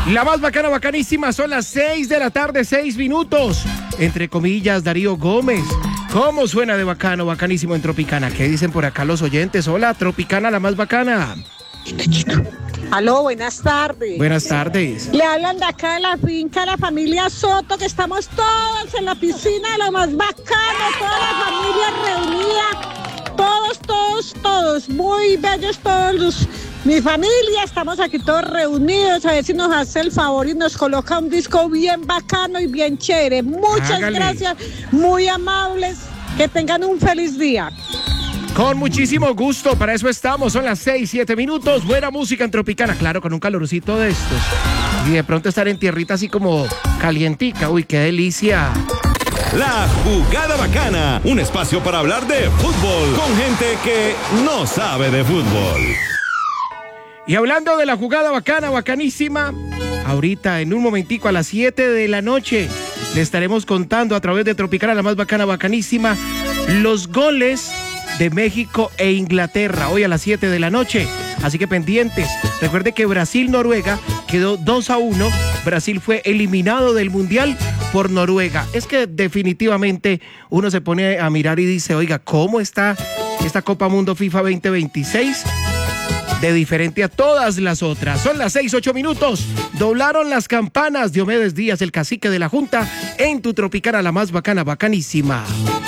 La más bacana, bacanísima, son las 6 de la tarde, 6 minutos. Entre comillas, Darío Gómez. ¿Cómo suena de bacano, bacanísimo en Tropicana? ¿Qué dicen por acá los oyentes? Hola, Tropicana, la más bacana. Aló, buenas tardes. Buenas tardes. Le hablan de acá de la finca, la familia Soto, que estamos todos en la piscina de lo más bacano, toda la familia reunida, todos, muy bellos todos mi familia, estamos aquí todos reunidos, a ver si nos hace el favor y nos coloca un disco bien bacano y bien chévere. Muchas gracias, muy amables, que tengan un feliz día. Con muchísimo gusto, para eso estamos, son las 6, 7 minutos, buena música en Tropicana, claro, con un calorcito de estos. Y de pronto estar en tierrita así como calientica, uy, qué delicia. La Jugada Bacana, un espacio para hablar de fútbol con gente que no sabe de fútbol. Y hablando de la jugada bacana, bacanísima, ahorita en un momentico a las 7 de la noche le estaremos contando a través de Tropicana, la más bacana, bacanísima, los goles de México e Inglaterra, hoy a las 7 de la noche. Así que pendientes. Recuerde que Brasil-Noruega quedó 2-1. Brasil fue eliminado del Mundial por Noruega. Es que definitivamente uno se pone a mirar y dice, oiga, ¿cómo está esta Copa Mundo FIFA 2026? De diferente a todas las otras. Son las 6, 8 minutos. Doblaron las campanas. Diomedes Díaz, el cacique de la Junta, en tu Tropicana, la más bacana, bacanísima.